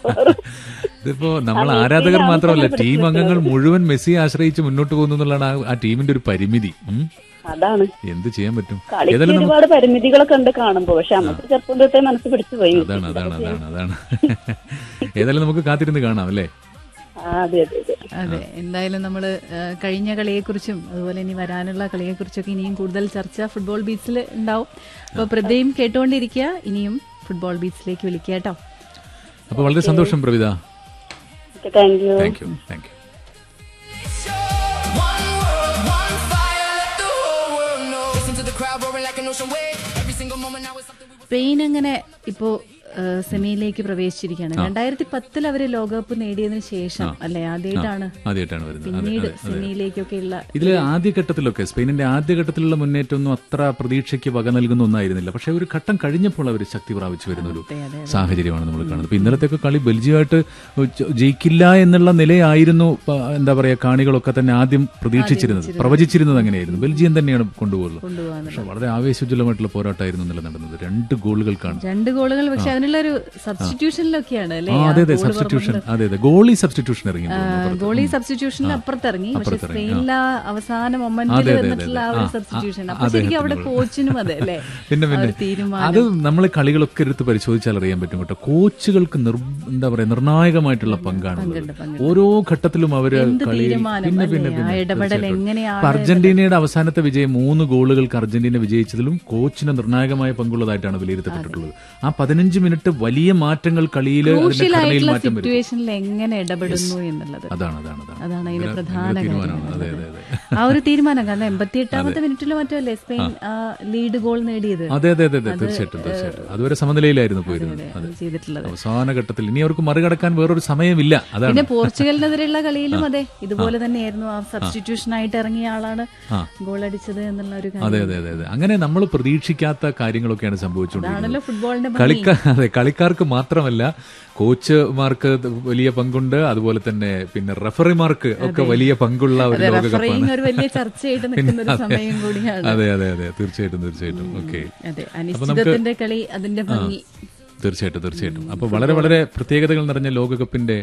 ഇതിപ്പോ നമ്മൾ ആരാധകർ മാത്രമല്ല, ടീം അംഗങ്ങൾ മുഴുവൻ മെസ്സിയെ ആശ്രയിച്ച് മുന്നോട്ട് പോകുന്നു എന്നുള്ളതാണ് ആ ടീമിന്റെ ഒരു പരിമിതി. അതാണ് എന്ത് ചെയ്യാൻ പറ്റും. കളിക്ക് ഒരുപാട് പരിമിതികളൊക്കെ ഉണ്ട് കാണുമ്പോ, പക്ഷെ നമുക്ക് ചെറുപ്പം തൊട്ടേ മനസ്സ് പിടിച്ചു പോയി. അതാണ് ഏതായാലും നമുക്ക് കാത്തിരുന്ന് കാണാം അല്ലേ. അതെ, എന്തായാലും നമ്മള് കഴിഞ്ഞ കളിയെക്കുറിച്ചും അതുപോലെ ഇനി വരാനുള്ള കളിയെക്കുറിച്ചൊക്കെ ഇനിയും കൂടുതൽ ചർച്ച ഫുട്ബോൾ ബീച്ചിൽ ഉണ്ടാവും. അപ്പൊ പ്രഭയും കേട്ടുകൊണ്ടിരിക്കുക, ഇനിയും ഫുട്ബോൾ ബീച്ചിലേക്ക് വിളിക്കുക കേട്ടോ. അപ്പൊ വളരെ സന്തോഷം പ്രവിത. Thank you. സ്പെയിൻ അങ്ങനെ ഇപ്പോ സെമിയിലേക്ക് പ്രവേശിച്ചിരിക്കുകയാണ്. 2010 അവര് ലോകകപ്പ് നേടിയതിനു ശേഷം അല്ലെ ആദ്യമായിട്ടാണ് പിന്നീട് സെമിയിലേക്കൊക്കെ ഉള്ള. ഇതിലെ ആദ്യഘട്ടത്തിലൊക്കെ സ്പെയിനിന്റെ ആദ്യഘട്ടത്തിലുള്ള മുന്നേറ്റമൊന്നും അത്ര പ്രതീക്ഷയ്ക്ക് വക നൽകുന്ന ഒന്നായിരുന്നില്ല. പക്ഷെ ഒരു ഘട്ടം കഴിഞ്ഞപ്പോൾ അവർ ശക്തി പ്രാപിച്ചു വരുന്ന ഒരു സാഹചര്യമാണ് നമ്മൾ കാണുന്നത്. ഇപ്പൊ ഇന്നലത്തെ കളി ബെൽജിയമായിട്ട് ജയിക്കില്ല എന്നുള്ള നിലയായിരുന്നു എന്താ പറയാ കാണികളൊക്കെ തന്നെ ആദ്യം പ്രതീക്ഷിച്ചിരുന്നത്, പ്രവചിച്ചിരുന്നത് അങ്ങനെയായിരുന്നു. ബെൽജിയം തന്നെയാണ് കൊണ്ടുപോകുന്നത്. പക്ഷെ വളരെ ആവേശോജ്വലമായിട്ടുള്ള പോരാട്ടമായിരുന്നു ഇന്നലെ നടന്നത്. 2 ഗോളുകൾക്കാണ്. 2 ഗോളുകൾ. പക്ഷെ അതിനുള്ളൊരു സബ്സ്റ്റിറ്റ്യൂഷനിലൊക്കെയാണ് അല്ലേ. ഗോളി സബ്സ്റ്റിറ്റ്യൂഷൻ ഇറങ്ങി. ഗോളി സബ്സ്റ്റിറ്റ്യൂഷനിൽ അപ്പുറത്തിറങ്ങി. പക്ഷെ സ്പെയിനിലെ അവസാന മൊമെന്റിൽ വന്നിട്ടുള്ള ആ ഒരു സബ്സ്റ്റിറ്റ്യൂഷൻ അപ്പൊ ശരിക്കും അവിടെ കോച്ചിനും അതെ അല്ലേ തീരുമാനം. അത് നമ്മൾ കളികളൊക്കെ എടുത്ത് പരിശോധിച്ചാൽ അറിയാൻ പറ്റും കേട്ടോ. കോച്ചുകൾക്ക് എന്താ പറയാ നിർണായകമായിട്ടുള്ള പങ്കാണ്. ഓരോ ഘട്ടത്തിലും അവര് ഇടപെടൽ എങ്ങനെയാണ്. അർജന്റീനയുടെ അവസാനത്തെ വിജയം 3 ഗോളുകൾക്ക് അർജന്റീന വിജയിച്ചതിലും കോച്ചിന് നിർണായകമായ പങ്കുള്ളതായിട്ടാണ് വിലയിരുത്തപ്പെട്ടിട്ടുള്ളത്. ആ 15 മിനിറ്റ് വലിയ മാറ്റങ്ങൾ കളിയിൽ സിറ്റുവേഷനിൽ എങ്ങനെ ഇടപെടുന്നു എന്നുള്ളത് അതാണ് അതിന്റെ പ്രധാന ആ ഒരു തീരുമാനം. കാരണം 88ാമത്തെ മിനിറ്റിലും മറ്റല്ലേ സ്പെയിൻ ലീഡ് ഗോൾ നേടിയത്. അതെ തീർച്ചയായിട്ടും. അതുവരെ സമനിലയിലായിരുന്നു പോയിരുന്നത്. അവസാന ഘട്ടത്തിൽ ഇനി അവർക്ക് മറികടക്കാൻ വേറൊരു സമയമില്ല. പിന്നെ പോർച്ചുഗലിനെതിരെയുള്ള കളിയിലും അതെ ഇതുപോലെ തന്നെയായിരുന്നു. ആ സബ്സ്റ്റിറ്റ്യൂഷൻ ആയിട്ട് ഇറങ്ങിയ ആളാണ് ഗോൾ അടിച്ചത് എന്നുള്ള ഒരു കാര്യം. അതെ അങ്ങനെ നമ്മൾ പ്രതീക്ഷിക്കാത്ത കാര്യങ്ങളൊക്കെയാണ് സംഭവിച്ചുകൊണ്ടിരിക്കുന്നത്. ഫുട്ബോളിന്റെ കളിക്കാർക്ക് മാത്രമല്ല കോച്ചുമാർക്ക് വലിയ പങ്കുണ്ട്. അതുപോലെ തന്നെ പിന്നെ റഫറിമാർക്ക് ഒക്കെ വലിയ പങ്കുള്ള ഒരു ലോകകപ്പാണ്. വലിയ ചർച്ചയായിട്ട് നിൽക്കുന്ന ഒരു സമയം കൂടിയാണ്. അതെ തീർച്ചയായിട്ടും. ഓക്കെ, അനിശ്ചിതത്വത്തിന്റെ കളി അതിന്റെ ഭംഗി. തീർച്ചയായിട്ടും. അപ്പൊ വളരെ വളരെ പ്രത്യേകതകൾ നിറഞ്ഞ ലോകകപ്പിന്റെ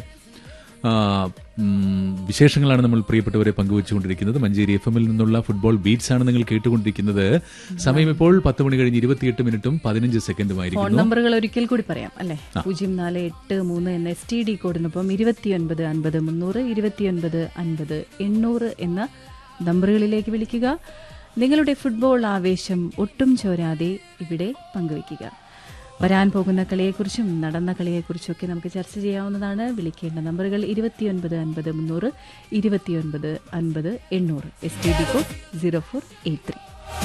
വിശേഷങ്ങളാണ് നമ്മൾ പ്രിയപ്പെട്ടവരെ പങ്കുവച്ചുകൊണ്ടിരിക്കുന്നത്. മഞ്ചേരി FM-ൽ നിന്നുള്ള ഫുട്ബോൾ ബീറ്റ്സ് ആണ് നിങ്ങൾ കേട്ടുകൊണ്ടിരിക്കുന്നത്. സമയം ഇപ്പോൾ 10 മണി കഴിഞ്ഞ് 28 മിനിറ്റും 15 സെക്കൻഡുമായിരിക്കും. ഫോൺ നമ്പറുകൾ ഒരിക്കൽ കൂടി പറയാം അല്ലെ. 0483 എന്ന STD കോഡിനൊപ്പം 2950 300 2950 എന്ന നമ്പറുകളിലേക്ക് വിളിക്കുക. നിങ്ങളുടെ ഫുട്ബോൾ ആവേശം ഒട്ടും ചോരാതെ ഇവിടെ പങ്കുവയ്ക്കുക. വരാൻ പോകുന്ന കളിയെക്കുറിച്ചും നടന്ന കളിയെക്കുറിച്ചൊക്കെ നമുക്ക് ചർച്ച ചെയ്യാവുന്നതാണ്. വിളിക്കേണ്ട നമ്പറുകൾ 2950 300 2950 STD കോഡ് 0483.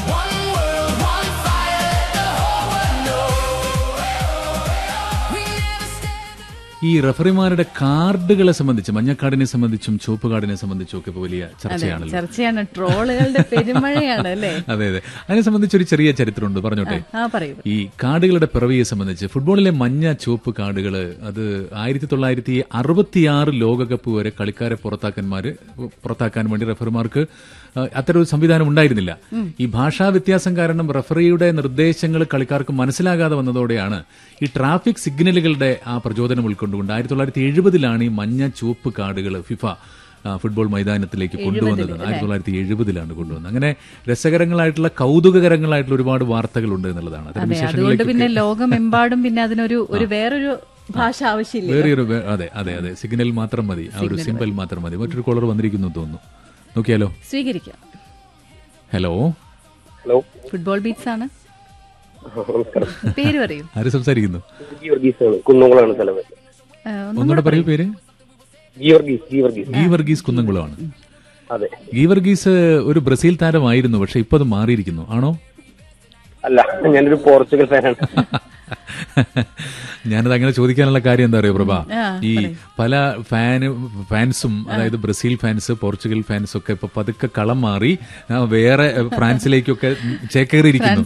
ഈ റഫറിമാരുടെ കാർഡുകളെ സംബന്ധിച്ച് മഞ്ഞക്കാർഡിനെ സംബന്ധിച്ചും ചുവപ്പ് കാർഡിനെ സംബന്ധിച്ചും ഒക്കെ ഇപ്പോൾ വലിയ ചർച്ചയാണ്. ട്രോളുകളുടെ പെരുമഴയാണ് അല്ലേ. അതെ അതിനെ സംബന്ധിച്ച് ഒരു ചെറിയ ചരിത്രമുണ്ട്, പറഞ്ഞോട്ടെ. ഈ കാർഡുകളുടെ പിറവിയെ സംബന്ധിച്ച് ഫുട്ബോളിലെ മഞ്ഞ ചുവപ്പ് കാർഡുകൾ അത് 1966 ലോകകപ്പ് വരെ കളിക്കാരെ പുറത്താക്കാൻ വേണ്ടി റഫറിമാർക്ക് അത്തരമൊരു സംവിധാനം ഉണ്ടായിരുന്നില്ല. ഈ ഭാഷാ വ്യത്യാസം കാരണം റഫറിയുടെ നിർദ്ദേശങ്ങൾ കളിക്കാർക്ക് മനസ്സിലാകാതെ വന്നതോടെയാണ് ഈ ട്രാഫിക് സിഗ്നലുകളുടെ ആ പ്രചോദനം ഉൾക്കൊണ്ടുകൊണ്ട് 1970 ഈ മഞ്ഞ ചുവപ്പ് കാർഡുകൾ ഫിഫ ഫുട്ബോൾ മൈതാനത്തിലേക്ക് കൊണ്ടുവന്നത്. 1970 കൊണ്ടുവന്നത്. അങ്ങനെ രസകരങ്ങളായിട്ടുള്ള കൗതുകകരങ്ങളായിട്ടുള്ള ഒരുപാട് വാർത്തകളുണ്ട് എന്നുള്ളതാണ്. അതുകൊണ്ട് പിന്നെ ലോകമെമ്പാടും പിന്നെ അതിനൊരു വേറൊരു ഭാഷ ആവശ്യമില്ല. വേറൊരു അതെ സിഗ്നൽ മാത്രം മതി, ആ ഒരു സിമ്പിൾ മാത്രം മതി. മറ്റൊരു കോളർ വന്നിരിക്കുന്നു തോന്നുന്നു, നോക്കിയാലോ. സ്വീകരിക്കാം. ഹലോ ഫുട്ബോൾ ബീറ്റ്സ് ആണ്. പേര് പറയൂ. ആര് സംസാരിക്കുന്നു? ഒന്നുകൂടെ പറയൂ പേര്. ഗീവർഗീസ് കുന്നംകുളമാണ്. ഗീവർഗീസ് ഒരു ബ്രസീൽ താരമായിരുന്നു, പക്ഷെ ഇപ്പൊ അത് മാറിയിരിക്കുന്നു, ആണോ? അല്ല, ഞാനൊരു പോർച്ചുഗൽ ഫാനാണ്. ഞാനത് അങ്ങനെ ചോദിക്കാനുള്ള കാര്യം എന്താ അറിയോ പ്രഭ, ഈ പല ഫാൻസും അതായത് ബ്രസീൽ ഫാൻസ്, പോർച്ചുഗൽ ഫാൻസ് ഒക്കെ ഇപ്പൊ പതുക്കെ കളം മാറി വേറെ ഫ്രാൻസിലേക്കൊക്കെ ചേക്കേറിയിരിക്കുന്നു.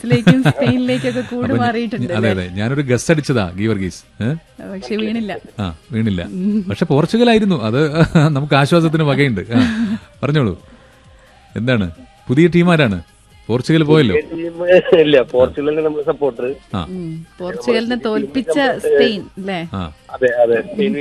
അതെ ഞാനൊരു ഗസ് അടിച്ചതാ ഗീവർഗീസ്. വീണില്ല. പക്ഷെ പോർച്ചുഗലായിരുന്നു. അത് നമുക്ക് ആശ്വാസത്തിന് വകയുണ്ട്. പറഞ്ഞോളൂ, എന്താണ് പുതിയ ടീമാരാണ്? പോർച്ചുഗൽ പോയല്ലോ. ഇല്ല, പോർച്ചുഗലിന്റെ നമ്മൾ സപ്പോർട്ടർ. പോർച്ചുഗലിനെ തോൽപ്പിച്ച സ്പെയിൻ അല്ലേ? അതെ